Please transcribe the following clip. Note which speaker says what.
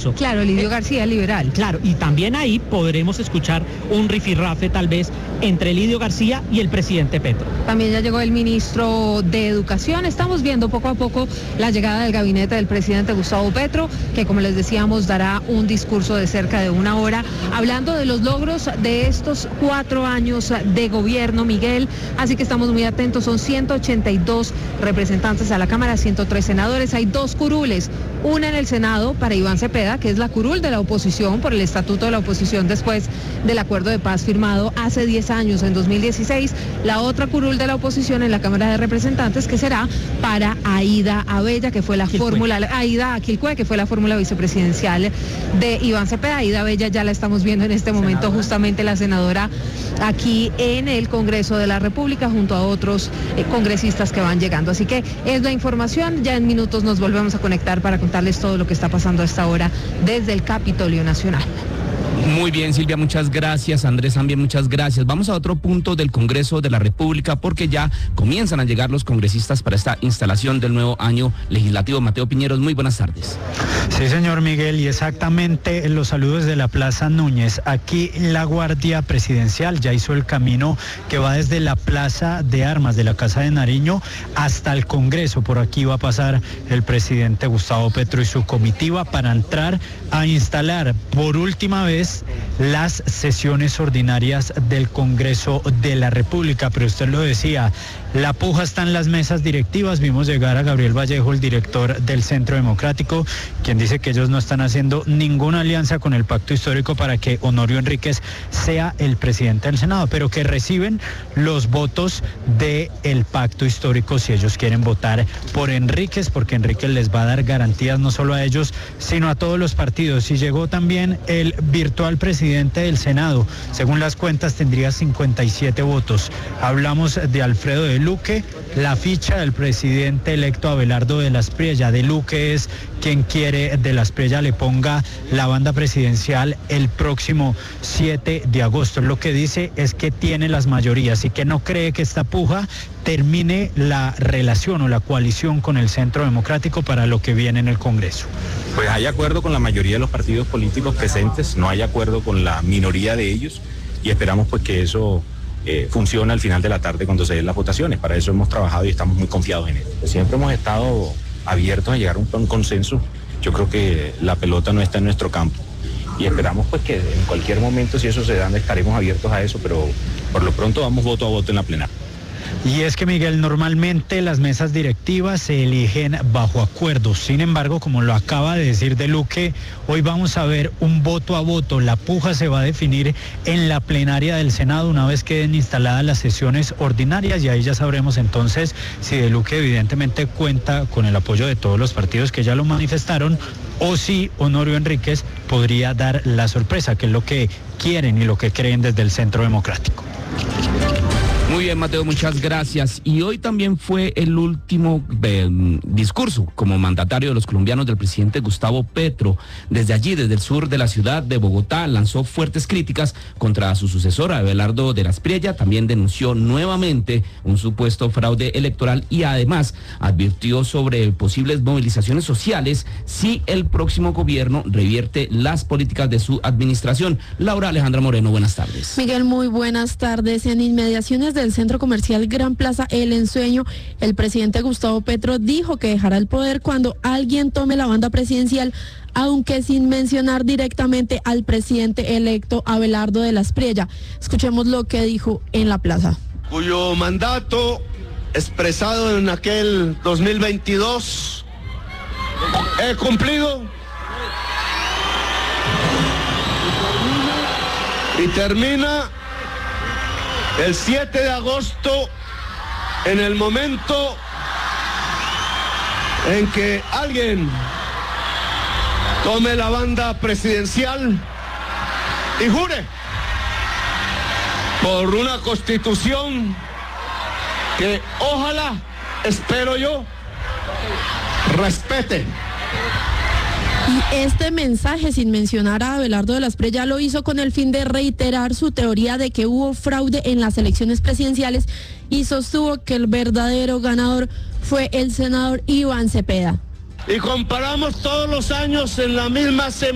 Speaker 1: Congreso.
Speaker 2: Claro, Lidio García, liberal.
Speaker 1: Claro, y también ahí podremos escuchar un rifirrafe tal vez entre Lidio García y el presidente Petro.
Speaker 2: También ya llegó el ministro de Educación. Estamos viendo poco a poco la llegada del gabinete del presidente Gustavo Petro, que como les decíamos dará un discurso de cerca de una hora, hablando de los logros de estos 4 años de gobierno, Miguel. Así que estamos muy atentos, son 182 representantes a la Cámara, 103 senadores, hay 2 curules, una en el Senado para Iván Cepeda, que es la curul de la oposición por el estatuto de la oposición después del acuerdo de paz firmado hace 10 años, en 2016, la otra curul de la oposición en la Cámara de Representantes, que será para Aida Abella, que fue la fórmula, Aida Aquilcue, que fue la fórmula vicepresidencial de Iván Cepeda. Aida Abella ya la estamos viendo en este momento, justamente la senadora aquí en el Congreso de la República, junto a otros congresistas que van llegando. Así que es la información, ya en minutos nos volvemos a conectar para contarles todo lo que está pasando a esta hora desde el Capitolio Nacional.
Speaker 3: Muy bien, Silvia, muchas gracias. Andrés, también muchas gracias. Vamos a otro punto del Congreso de la República, porque ya comienzan a llegar los congresistas para esta instalación del nuevo año legislativo. Mateo Piñeros, muy buenas tardes.
Speaker 4: Sí, señor Miguel, y exactamente los saludos de la Plaza Núñez. Aquí la Guardia Presidencial ya hizo el camino que va desde la Plaza de Armas de la Casa de Nariño hasta el Congreso. Por aquí va a pasar el presidente Gustavo Petro y su comitiva para entrar a instalar por última vez las sesiones ordinarias del Congreso de la República. Pero usted lo decía, la puja está en las mesas directivas. Vimos llegar a Gabriel Vallejo, el director del Centro Democrático, quien dice que ellos no están haciendo ninguna alianza con el pacto histórico para que Honorio Enríquez sea el presidente del Senado, pero que reciben los votos del pacto histórico si ellos quieren votar por Enríquez, porque Enríquez les va a dar garantías no solo a ellos, sino a todos los partidos. Y llegó también el virtual presidente del Senado. Según las cuentas tendría 57 votos. Hablamos de Alfredo de Luque, la ficha del presidente electo Abelardo de las Priella. De Luque es quien quiere de las Priella le ponga la banda presidencial el próximo 7 de agosto. Lo que dice es que tiene las mayorías y que no cree que esta puja termine la relación o la coalición con el Centro Democrático para lo que viene en el Congreso.
Speaker 5: Pues hay acuerdo con la mayoría de los partidos políticos presentes, no hay acuerdo con la minoría de ellos y esperamos pues que eso funcione al final de la tarde cuando se den las votaciones. Para eso hemos trabajado y estamos muy confiados en él. Siempre hemos estado abiertos a llegar a un consenso. Yo creo que la pelota no está en nuestro campo y esperamos pues que en cualquier momento, si eso se da, estaremos abiertos a eso, pero por lo pronto vamos voto a voto en la plenaria.
Speaker 4: Y es que, Miguel, normalmente las mesas directivas se eligen bajo acuerdos. Sin embargo, como lo acaba de decir De Luque, hoy vamos a ver un voto a voto. La puja se va a definir en la plenaria del Senado una vez queden instaladas las sesiones ordinarias y ahí ya sabremos entonces si De Luque evidentemente cuenta con el apoyo de todos los partidos que ya lo manifestaron o si Honorio Enríquez podría dar la sorpresa, que es lo que quieren y lo que creen desde el Centro Democrático.
Speaker 3: Muy bien, Mateo, muchas gracias. Y hoy también fue el último discurso como mandatario de los colombianos del presidente Gustavo Petro. Desde allí, desde el sur de la ciudad de Bogotá, lanzó fuertes críticas contra su sucesora, Abelardo de las Priella. También denunció nuevamente un supuesto fraude electoral y además advirtió sobre posibles movilizaciones sociales si el próximo gobierno revierte las políticas de su administración. Laura Alejandra Moreno, buenas tardes.
Speaker 6: Miguel, muy buenas tardes. En inmediaciones del centro comercial Gran Plaza El Ensueño, el presidente Gustavo Petro dijo que dejará el poder cuando alguien tome la banda presidencial, aunque sin mencionar directamente al presidente electo Abelardo de las Priella. Escuchemos lo que dijo en la plaza.
Speaker 7: Cuyo mandato expresado en aquel 2022 he cumplido y termina el 7 de agosto, en el momento en que alguien tome la banda presidencial y jure por una constitución que ojalá, espero yo, respete.
Speaker 6: Y este mensaje, sin mencionar a Abelardo de las Priella, lo hizo con el fin de reiterar su teoría de que hubo fraude en las elecciones presidenciales y sostuvo que el verdadero ganador fue el senador Iván Cepeda.
Speaker 7: Y comparamos todos los años en la misma semana.